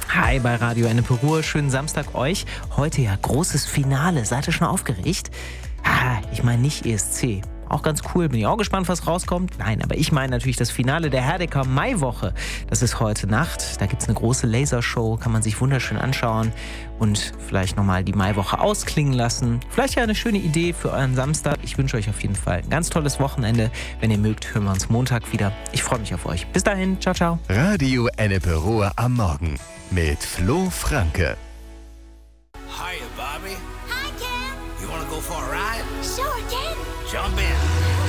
Hi bei Radio Ennepe Ruhr, schönen Samstag euch. Heute ja großes Finale, seid ihr schon aufgeregt? Ich meine nicht ESC. Auch ganz cool, bin ich auch gespannt, was rauskommt. Nein, aber ich meine natürlich das Finale der Herdecker Maiwoche. Das ist heute Nacht. Da gibt es eine große Lasershow, kann man sich wunderschön anschauen und vielleicht nochmal die Maiwoche ausklingen lassen. Vielleicht ja eine schöne Idee für euren Samstag. Ich wünsche euch auf jeden Fall ein ganz tolles Wochenende. Wenn ihr mögt, hören wir uns Montag wieder. Ich freue mich auf euch. Bis dahin, ciao, ciao. Radio Ennepe Ruhr am Morgen mit Flo Franke. Hiya, Bobby. Hi, Ken. You wanna go for a ride? Sure, Ken. Jump in.